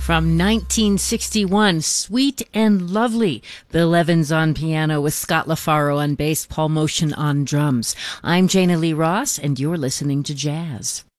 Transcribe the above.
From 1961, Sweet and Lovely. Bill Evans on piano with Scott LaFaro on bass, Paul Motion on drums. I'm Jana Lee Ross, and you're listening to Jazz.